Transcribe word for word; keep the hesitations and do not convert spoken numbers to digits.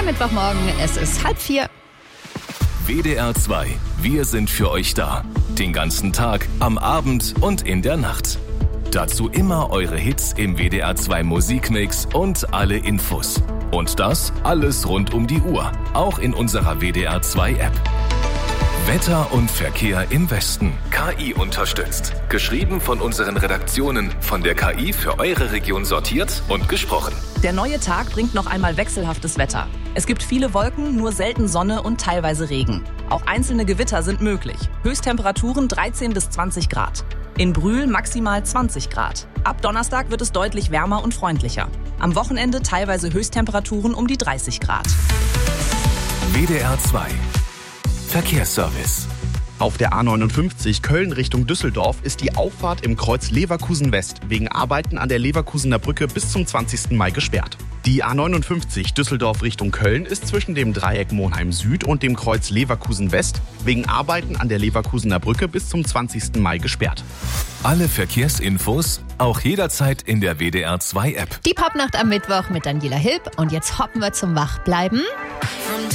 Mittwochmorgen, es ist halb vier. W D R zwei. Wir sind für euch da. Den ganzen Tag, am Abend und in der Nacht. Dazu immer eure Hits im W D R zwei Musikmix und alle Infos. Und das alles rund um die Uhr, auch in unserer W D R zwei App. Wetter und Verkehr im Westen. K I unterstützt. Geschrieben von unseren Redaktionen, von der K I für eure Region sortiert und gesprochen. Der neue Tag bringt noch einmal wechselhaftes Wetter. Es gibt viele Wolken, nur selten Sonne und teilweise Regen. Auch einzelne Gewitter sind möglich. Höchsttemperaturen dreizehn bis zwanzig Grad. In Brühl maximal zwanzig Grad. Ab Donnerstag wird es deutlich wärmer und freundlicher. Am Wochenende teilweise Höchsttemperaturen um die dreißig Grad. W D R zwei. Verkehrsservice. Auf der A neunundfünfzig Köln Richtung Düsseldorf ist die Auffahrt im Kreuz Leverkusen West wegen Arbeiten an der Leverkusener Brücke bis zum zwanzigsten Mai gesperrt. Die A neunundfünfzig Düsseldorf Richtung Köln ist zwischen dem Dreieck Monheim Süd und dem Kreuz Leverkusen West wegen Arbeiten an der Leverkusener Brücke bis zum zwanzigsten Mai gesperrt. Alle Verkehrsinfos auch jederzeit in der W D R zwei App. Die Popnacht am Mittwoch mit Daniela Hilb und jetzt hoppen wir zum Wachbleiben.